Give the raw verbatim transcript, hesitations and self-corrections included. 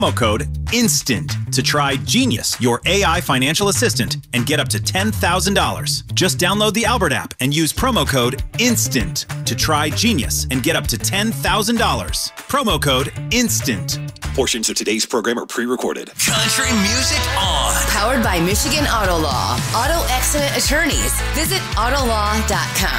promo code INSTANT to try Genius, your A I financial assistant, and get up to ten thousand dollars. Just download the Albert app and use promo code INSTANT to try Genius and get up to ten thousand dollars. Promo code INSTANT. Portions of today's program are pre-recorded. Country music on. Powered by Michigan Auto Law. Auto accident attorneys. Visit auto law dot com.